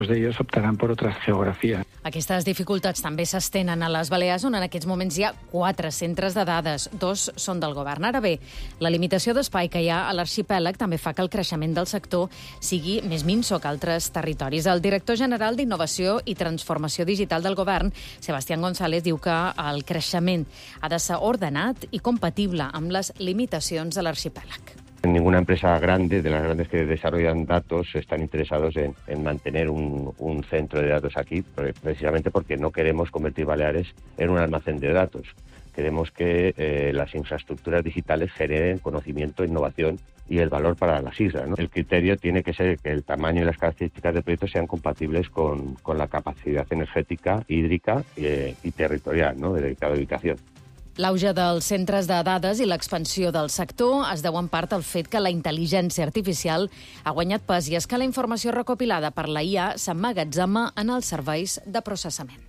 Ellos optarán por otras geografías. Aquestes dificultats també s'estenen a les Balears, on en aquests moments hi ha 4 centres de dades. 2 són del govern. Ara bé, la limitació d'espai que hi ha a l'arxipèlag també fa que el creixement del sector sigui més minso que altres territoris. El director general d'Innovació i Transformació Digital del govern, Sebastián González, diu que el creixement ha de ser ordenat i compatible amb les limitacions de l'arxipèlag. Ninguna empresa grande, de las grandes que desarrollan datos, están interesados en mantener un centro de datos aquí, precisamente porque no queremos convertir Baleares en un almacén de datos. Queremos que las infraestructuras digitales generen conocimiento, innovación y el valor para las islas, ¿no? El criterio tiene que ser que el tamaño y las características del proyecto sean compatibles con la capacidad energética, hídrica y territorial, ¿no? De cada ubicación. L'auge dels centres de dades i l'expansió del sector es deu en part al fet que la intel·ligència artificial ha guanyat pes i és que la informació recopilada per la IA s'emmagatzema en els serveis de processament.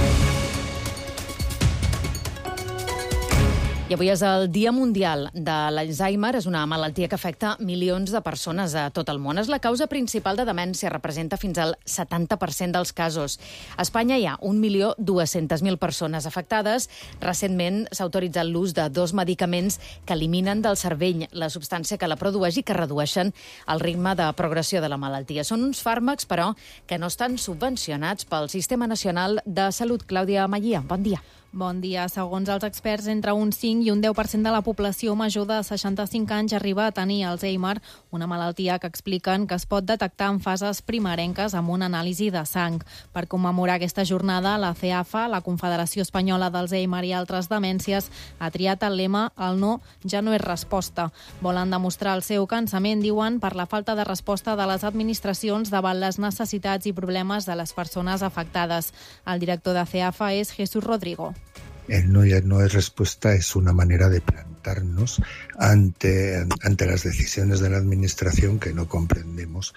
I avui és el Dia Mundial de l'Alzheimer. És una malaltia que afecta milions de persones a tot el món. És la causa principal de demència, representa fins al 70% dels casos. A Espanya hi ha 1.200.000 persones afectades. Recentment s'ha autoritzat l'ús de 2 medicaments que eliminen del cervell la substància que la produeix i que redueixen el ritme de progressió de la malaltia. Són uns fàrmacs, però, que no estan subvencionats pel Sistema Nacional de Salut. Clàudia Magia, bon dia. Bon dia. Segons els experts, entre un 5 i un 10% de la població major de 65 anys arriba a tenir Alzheimer, una malaltia que expliquen que es pot detectar en fases primerenques amb una anàlisi de sang. Per commemorar aquesta jornada, la CEAFA, la Confederació Espanyola d'Alzheimer i altres demències, ha triat el lema «El no ja no és resposta». Volen demostrar el seu cansament, diuen, per la falta de resposta de les administracions davant les necessitats i problemes de les persones afectades. El director de CEAFA és Jesús Rodrigo. El no ya no es respuesta es una manera de plantarnos ante las decisiones de la administración que no comprendemos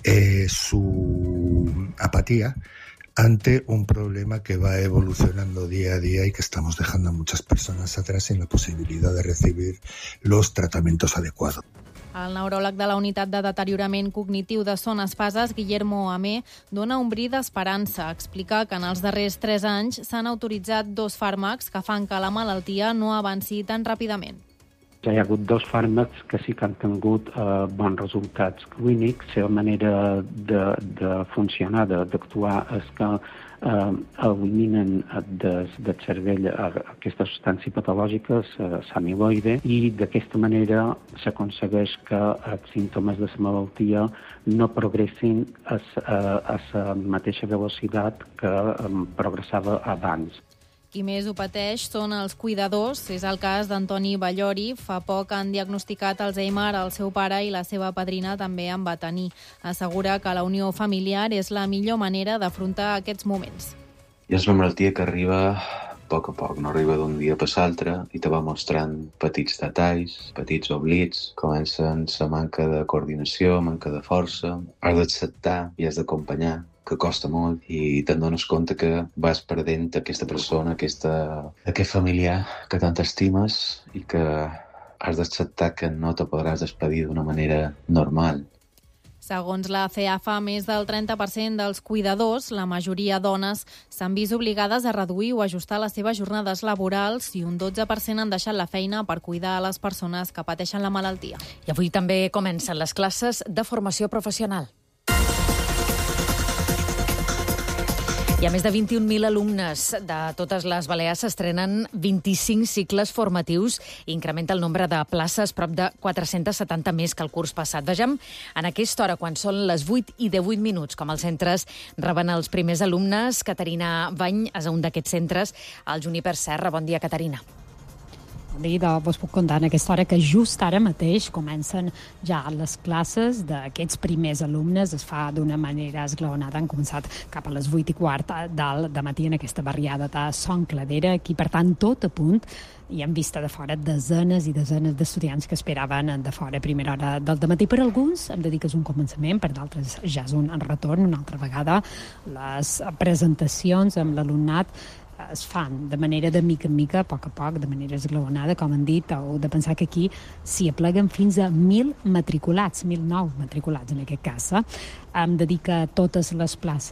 su apatía ante un problema que va evolucionando día a día y que estamos dejando a muchas personas atrás sin la posibilidad de recibir los tratamientos adecuados. El neuròleg de la Unitat de Deteriorament Cognitiu de Son Espases, Guillermo Amé, dona un bri d'esperança. Explica que en els darrers 3 anys s'han autoritzat 2 fàrmacs que fan que la malaltia no avanci tan ràpidament. Hi ha hagut 2 fàrmacs que sí que han tingut bons resultats clínics. La manera de funcionar, d'actuar, és que eliminen del cervell aquesta substància patològica, l'amiloide, i d'aquesta manera s'aconsegueix que els símptomes de la malaltia no progressin a la mateixa velocitat que progressava abans. Qui més ho pateix són els cuidadors. És el cas d'Antoni Ballori. Fa poc han diagnosticat Alzheimer al seu pare i la seva padrina també en va tenir. Assegura que la unió familiar és la millor manera d'afrontar aquests moments. I és una malaltia que arriba a poc, no arriba d'un dia per l'altre i te va mostrant petits detalls, petits oblits, comencen la manca de coordinació, manca de força, has d'acceptar i has d'acompanyar, que costa molt, i te'n dones compte que vas perdent aquesta persona, aquest familiar que tant estimes i que has d'acceptar que no te podràs despedir d'una manera normal. Segons la CEAFA, més del 30% dels cuidadors, la majoria dones, s'han vist obligades a reduir o ajustar les seves jornades laborals i un 12% han deixat la feina per cuidar a les persones que pateixen la malaltia. I avui també comencen les classes de formació professional. Hi ha més de 21.000 alumnes de totes les Balears, s'estrenen 25 cicles formatius i incrementa el nombre de places, prop de 470 més que el curs passat. Vegem en aquesta hora, quan són les 8:18, com els centres reben els primers alumnes. Caterina Bany és un d'aquests centres, el Juniper Serra. Bon dia, Caterina. Vos puc contar en aquesta hora que just ara mateix comencen ja les classes d'aquests primers alumnes. Es fa d'una manera esglaonada. Han començat cap a les 8:15 del matí en aquesta barriada de Son Cladera. Aquí, per tant, tot a punt. I hem vist de fora desenes i desenes d'estudiants que esperaven de fora a primera hora del dematí. Per alguns hem de dir que és un començament, per d'altres ja és un retorn. Una altra vegada les presentacions amb l'alumnat es fan de manera de mica en mica, a poc, de manera esglaonada, com han dit. Heu de pensar que aquí s'hi apleguen fins a 1.000 matriculats, 1.009 matriculats en aquest cas. Hem de dir que totes les places